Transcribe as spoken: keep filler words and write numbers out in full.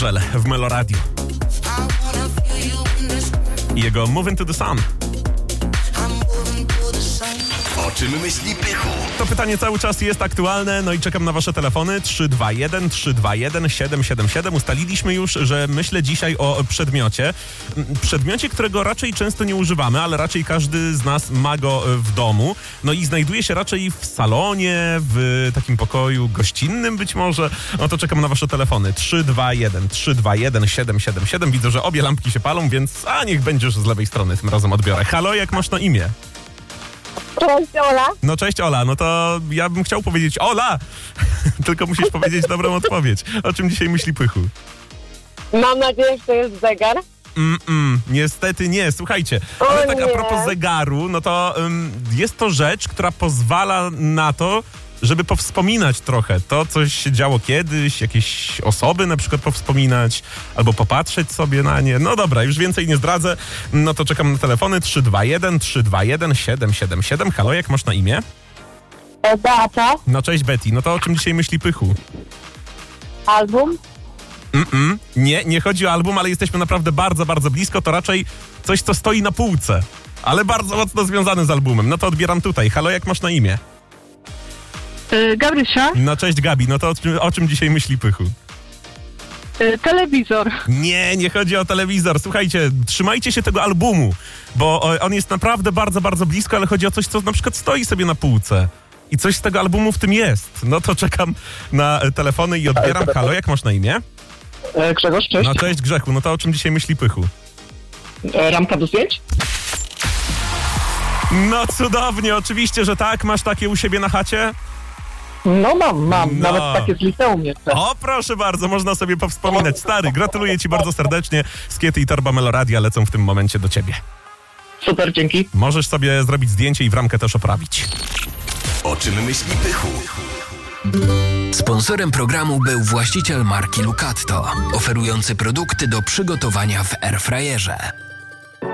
w Meloradiu. I jego Moving to the Sun. O czym myśli Pychu? To pytanie cały czas jest aktualne, no i czekam na wasze telefony. Trzy dwa jeden, trzy dwa jeden, siedem siedem siedem. Ustaliliśmy już, że myślę dzisiaj o przedmiocie. Przedmiocie, którego raczej często nie używamy, ale raczej każdy z nas ma go w domu. No i znajduje się raczej w salonie, w takim pokoju gościnnym być może. No to czekam na wasze telefony. Trzy dwa jeden, trzy dwa jeden, siedem siedem siedem. Widzę, że obie lampki się palą, więc a niech będziesz z lewej strony, tym razem odbiorę. Halo, jak masz na imię? Cześć, Ola. No cześć Ola, no to ja bym chciał powiedzieć Ola, tylko musisz powiedzieć dobrą odpowiedź. O czym dzisiaj myśli Pychu? Mam nadzieję, że to jest zegar. Mm-mm, niestety nie, słuchajcie, ale O tak a nie. propos zegaru, no to um, jest to rzecz, która pozwala na to, żeby powspominać trochę to, co się działo kiedyś, jakieś osoby na przykład powspominać, albo popatrzeć sobie na nie. No dobra, już więcej nie zdradzę, no to czekam na telefony. Trzy dwa jeden, trzy dwa jeden, siedem siedem siedem. Halo, jak masz na imię? E, Beata, No cześć Betty, no to o czym dzisiaj myśli Pychu? album. Mm-mm. Nie, nie chodzi o album, ale jesteśmy naprawdę bardzo, bardzo blisko. To raczej coś, co stoi na półce, ale bardzo mocno związane z albumem. No to odbieram tutaj. Halo, jak masz na imię? Y, Gabrysia, No cześć Gabi, no to o czym, o czym dzisiaj myśli Pychu? y, telewizor. Nie, nie chodzi o telewizor. Słuchajcie, trzymajcie się tego albumu, bo o- on jest naprawdę bardzo, bardzo blisko, ale chodzi o coś, co na przykład stoi sobie na półce. I coś z tego albumu w tym jest. No to czekam na e, telefony i odbieram. Halo, jak masz na imię? E, Grzegorz, cześć. No cześć Grzechu, no to o czym dzisiaj myśli Pychu? E, ramka do zdjęć? No cudownie, oczywiście, że tak. Masz takie u siebie na chacie? No mam, mam. No. Nawet takie z liceum jeszcze. O, proszę bardzo, można sobie powspominać. Stary, gratuluję ci bardzo serdecznie. Skiety i torba Meloradia lecą w tym momencie do ciebie. Super, dzięki. Możesz sobie zrobić zdjęcie i w ramkę też oprawić. O czym myśli Pychu? Sponsorem programu był właściciel marki Lucatto, oferujący produkty do przygotowania w airfryerze.